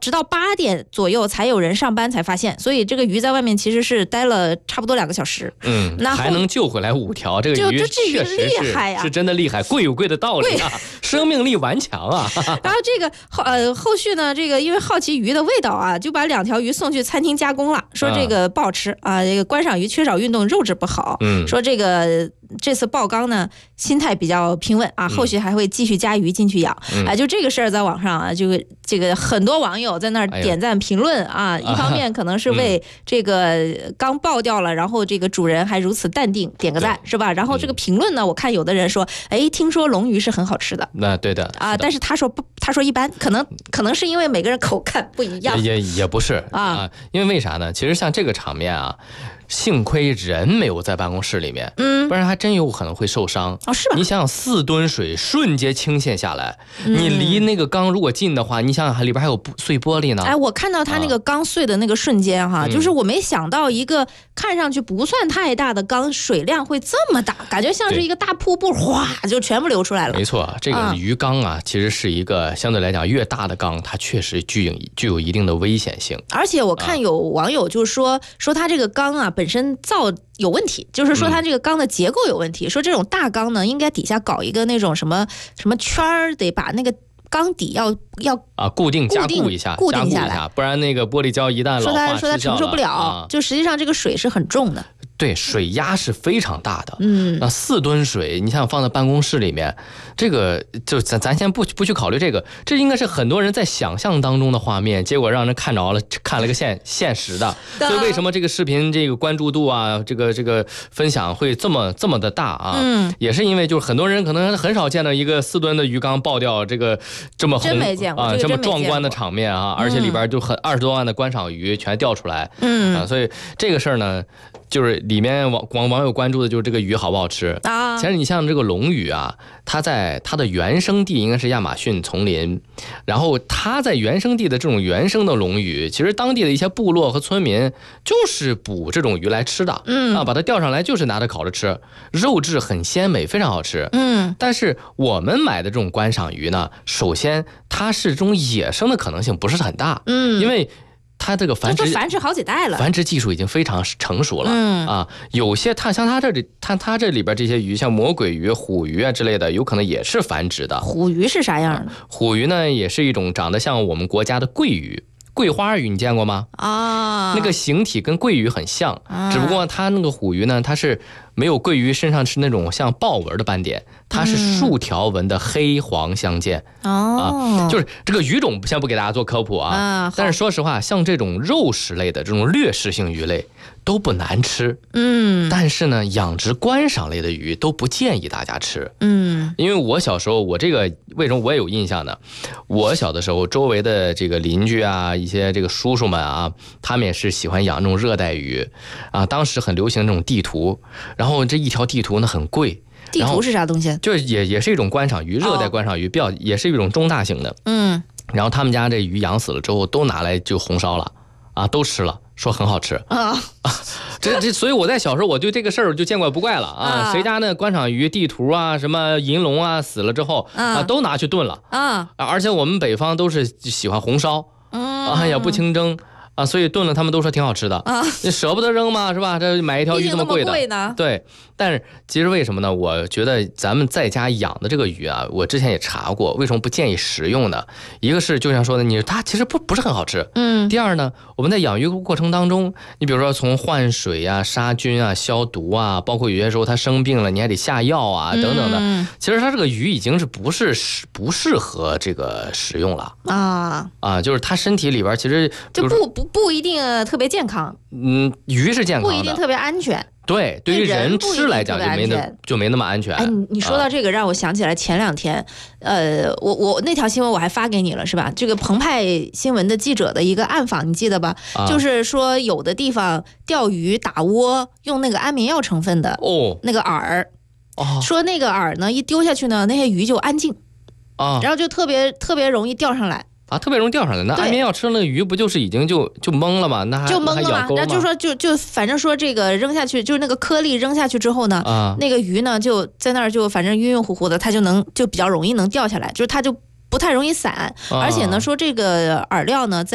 直到8点左右才有人上班才发现，所以这个鱼在外面其实是待了差不多2个小时。 那还能救回来5条，这个鱼确实厉害呀， 是真的厉害，贵有贵的道理啊，生命力顽强啊。 然后这个后续呢，这个因为好奇鱼的味道啊，就把2条鱼送去餐厅加工了，说这个不好吃啊，这个观赏鱼缺少运动，肉质不好。说这次爆缸呢，心态比较平稳啊，后续还会继续加鱼进去养。就这个事儿在网上啊，这个很多网友在那儿点赞评论啊，一方面可能是为这个缸爆掉了，然后这个主人还如此淡定，点个赞是吧？然后这个评论呢，我看有的人说，听说龙鱼是很好吃的。 那对的啊，但是他说一般，可能是因为每个人口感不一样， 也不是啊，因为为啥呢？其实像这个场面啊，幸亏人没有在办公室里面，不然还真有可能会受伤。 是吧？ 你想想，4吨水瞬间倾泻下来，你离那个缸如果近的话，你想想里边还有碎玻璃呢。 我看到它那个缸碎的那个瞬间哈，就是我没想到一个看上去不算太大的缸，水量会这么大，感觉像是一个大瀑布，哗就全部流出来了。 没错，这个鱼缸啊，其实是一个相对来讲越大的缸，它确实具有一定的危险性。 而且我看有网友就说它这个缸啊本身造有问题，就是说它这个缸的结构有问题，说这种大缸呢应该底下搞一个那种什么圈儿，得把那个缸底要固定加固一下， 固定下来， 不然那个玻璃胶一旦老化说它承受不了，就实际上这个水是很重的。 对，水压是非常大的。那4吨水，你想放在办公室里面，这个就咱先不去考虑这个，这应该是很多人在想象当中的画面，结果让人看着了，看了个现实的。所以为什么这个视频这个关注度啊，这个分享会这么的大啊？也是因为就是很多人可能很少见到一个4吨的鱼缸爆掉这么真没见过这么壮观的场面啊，而且里边就20多万的观赏鱼全掉出来。所以这个事儿呢，就是里面网友关注的就是这个鱼好不好吃啊。其实你像这个龙鱼啊，它在它的原生地应该是亚马逊丛林，然后它在原生地的这种原生的龙鱼，其实当地的一些部落和村民就是捕这种鱼来吃的。把它钓上来就是拿着烤着吃，肉质很鲜美，非常好吃。但是我们买的这种观赏鱼呢，首先它是这种野生的可能性不是很大。因为它这个繁殖好几代了， 繁殖技术已经非常成熟了。有些像它这里边这些鱼，像魔鬼鱼、虎鱼啊之类的，有可能也是繁殖的。 虎鱼是啥样的？ 虎鱼呢，也是一种长得像我们国家的桂鱼。桂花鱼你见过吗？那个形体跟桂鱼很像，只不过它那个虎鱼呢，它是没有桂鱼身上是那种像豹纹的斑点，它是竖条纹的黑黄相间。就是这个鱼种先不给大家做科普啊，但是说实话，像这种肉食类的这种掠食性鱼类都不难吃。但是呢，养殖观赏类的鱼都不建议大家吃。因为我小时候，我这个为什么我也有印象呢？我小的时候，周围的这个邻居啊，一些这个叔叔们啊，他们也是喜欢养这种热带鱼啊。当时很流行这种地图，然后这一条地图呢很贵。 地图是啥东西？ 就是也是一种观赏鱼，热带观赏鱼，也是一种中大型的。然后他们家这鱼养死了之后，都拿来就红烧了啊，都吃了，说很好吃啊。所以我在小时候我对这个事儿就见怪不怪了啊。谁家那观赏鱼地图啊，什么银龙啊，死了之后啊，都拿去炖了啊。而且我们北方都是喜欢红烧也不清蒸。所以炖了他们都说挺好吃的你舍不得扔嘛，是吧？这买一条鱼这么贵的，对。但是其实为什么呢？我觉得咱们在家养的这个鱼啊，我之前也查过，为什么不建议食用呢？一个是就像说的，它其实不是很好吃。第二呢，我们在养鱼过程当中，你比如说从换水啊、杀菌啊、消毒啊，包括有些时候它生病了，你还得下药啊等等的。其实它这个鱼已经是不适合这个食用了就是它身体里边其实就不一定特别健康。 鱼是健康的， 不一定特别安全。 对于人吃来讲就没那么安全。 你说到这个让我想起来前2天我那条新闻我还发给你了是吧？这个澎湃新闻的记者的一个暗访你记得吧？就是说有的地方钓鱼打窝用那个安眠药成分的那个饵说那个饵呢一丢下去呢，那些鱼就安静然后就特别容易钓上来特别容易钓上来。那安眠药吃那个鱼不就是已经就懵了吗？那就懵了嘛。然后就说就反正说这个扔下去，就是那个颗粒扔下去之后呢，那个鱼呢就在那儿就反正晕晕乎乎的，它就比较容易能掉下来，就是它就不太容易散。而且呢说这个饵料呢在